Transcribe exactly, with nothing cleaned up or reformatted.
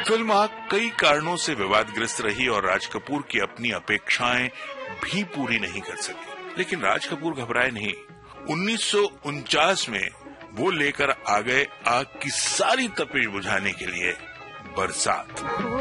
Film आग कई कारणों से विवादग्रस्त रही और राज कपूर की अपनी अपेक्षाएं भी पूरी नहीं कर सकी। लेकिन राज कपूर घबराए नहीं। उन्नीस सौ उनचास में वो लेकर आ गए आग की सारी तपिश बुझाने के लिए बरसात।